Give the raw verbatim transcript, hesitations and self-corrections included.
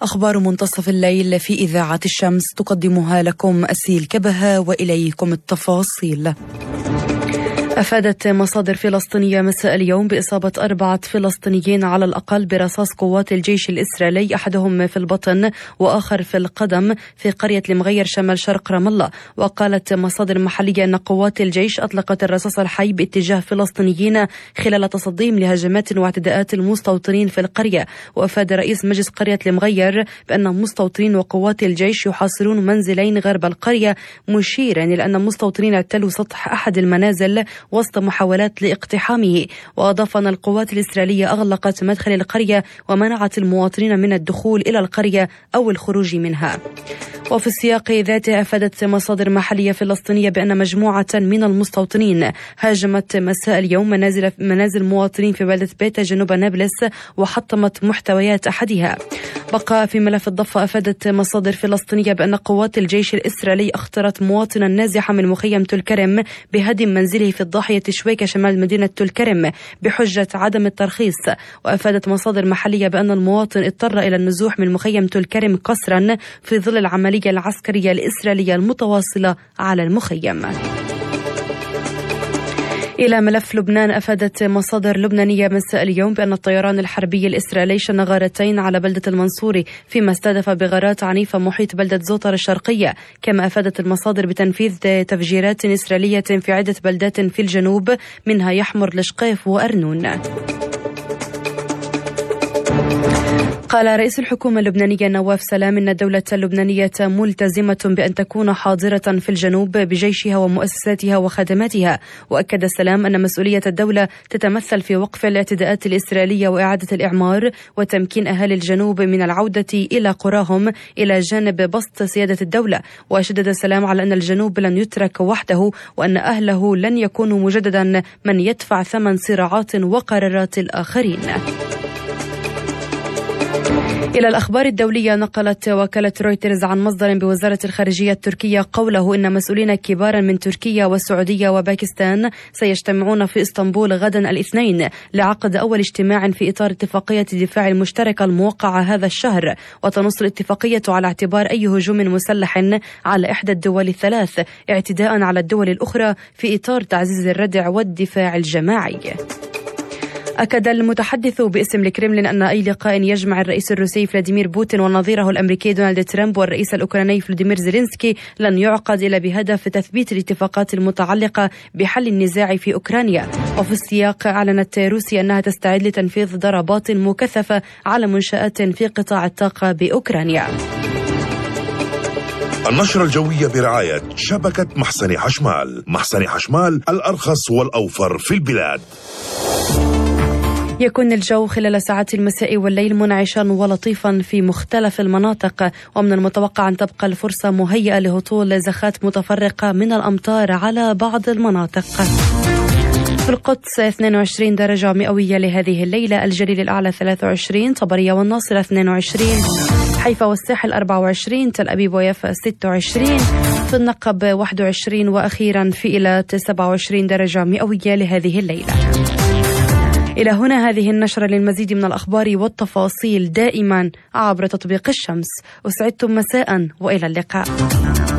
أخبار منتصف الليل في إذاعة الشمس تقدمها لكم أسيل كبهة، وإليكم التفاصيل. أفادت مصادر فلسطينية مساء اليوم بإصابة أربعة فلسطينيين على الأقل برصاص قوات الجيش الإسرائيلي، أحدهم في البطن وآخر في القدم في قرية المغير شمال شرق رام الله. وقالت مصادر محلية أن قوات الجيش أطلقت الرصاص الحي باتجاه فلسطينيين خلال تصديهم لهجمات واعتداءات المستوطنين في القرية. وأفاد رئيس مجلس قرية المغير بأن مستوطنين وقوات الجيش يحاصرون منزلين غرب القرية، مشيرا إلى أن المستوطنين اعتلوا سطح أحد المنازل وسط محاولات لاقتحامه. وأضاف أن القوات الإسرائيلية أغلقت مدخل القرية ومنعت المواطنين من الدخول إلى القرية أو الخروج منها. وفي السياق ذاته أفادت مصادر محلية فلسطينية بأن مجموعة من المستوطنين هاجمت مساء اليوم منازل منازل مواطنين في بلدة بيتا جنوب نابلس وحطمت محتويات أحدها. بقى في ملف الضفة، أفادت مصادر فلسطينية بأن قوات الجيش الإسرائيلي أخطرت مواطنا نازحا من مخيم تلكرم بهدم منزله في الضاحية شويكة شمال مدينة تلكرم بحجة عدم الترخيص. وأفادت مصادر محلية بأن المواطن اضطر إلى النزوح من مخيم تلكرم قسرا في ظل العملية العسكرية الإسرائيلية المتواصلة على المخيم. إلى ملف لبنان، أفادت مصادر لبنانية مساء اليوم بأن الطيران الحربي الإسرائيلي شن غارتين على بلدة المنصوري فيما استهدف بغارات عنيفة محيط بلدة زوطر الشرقية. كما أفادت المصادر بتنفيذ تفجيرات إسرائيلية في عدة بلدات في الجنوب منها يحمر لشقيف وأرنون. قال رئيس الحكومة اللبنانية نواف سلام إن الدولة اللبنانية ملتزمة بأن تكون حاضرة في الجنوب بجيشها ومؤسساتها وخدماتها. وأكد سلام أن مسؤولية الدولة تتمثل في وقف الاعتداءات الإسرائيلية وإعادة الإعمار وتمكين أهالي الجنوب من العودة إلى قراهم إلى جانب بسط سيادة الدولة. وشدد سلام على أن الجنوب لن يترك وحده وأن أهله لن يكونوا مجددا من يدفع ثمن صراعات وقرارات الآخرين. إلى الأخبار الدولية، نقلت وكالة رويترز عن مصدر بوزارة الخارجية التركية قوله إن مسؤولين كبارا من تركيا والسعودية وباكستان سيجتمعون في اسطنبول غدا الاثنين لعقد أول اجتماع في إطار اتفاقية الدفاع المشتركة الموقعة هذا الشهر. وتنص الاتفاقية على اعتبار أي هجوم مسلح على إحدى الدول الثلاث اعتداء على الدول الأخرى في إطار تعزيز الردع والدفاع الجماعي. أكد المتحدث باسم الكرملين أن أي لقاء يجمع الرئيس الروسي فلاديمير بوتين ونظيره الأمريكي دونالد ترامب والرئيس الأوكراني فلاديمير زيلينسكي لن يعقد إلا بهدف تثبيت الاتفاقات المتعلقة بحل النزاع في أوكرانيا. وفي السياق، أعلنت روسيا أنها تستعد لتنفيذ ضربات مكثفة على منشآت في قطاع الطاقة بأوكرانيا. النشرة الجوية برعاية شبكة محسن حشمال. محسن حشمال، الأرخص والأوفر في البلاد. يكون الجو خلال ساعات المساء والليل منعشا ولطيفا في مختلف المناطق، ومن المتوقع أن تبقى الفرصة مهيئة لهطول زخات متفرقة من الأمطار على بعض المناطق. في القدس اثنين وعشرين درجة مئوية لهذه الليلة، الجليل الأعلى ثلاثة وعشرين، طبرية والناصرة اثنين وعشرين، حيفا والساحل أربعة وعشرين، تل أبيب ويافا ستة وعشرين، في النقب واحد وعشرين، وأخيرا في إيلات سبعة وعشرين درجة مئوية لهذه الليلة. إلى هنا هذه النشرة. للمزيد من الأخبار والتفاصيل دائما عبر تطبيق الشمس. أسعدتم مساء وإلى اللقاء.